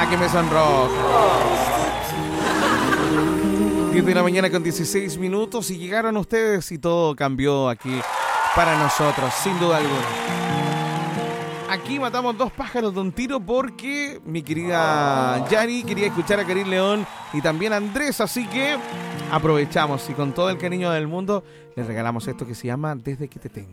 que me sonroja. 10 de la mañana con 16 minutos y llegaron ustedes y todo cambió aquí para nosotros, sin duda alguna. Aquí matamos dos pájaros de un tiro porque mi querida Yari quería escuchar a Karim León y también a Andrés, así que aprovechamos y con todo el cariño del mundo les regalamos esto que se llama Desde que te tengo.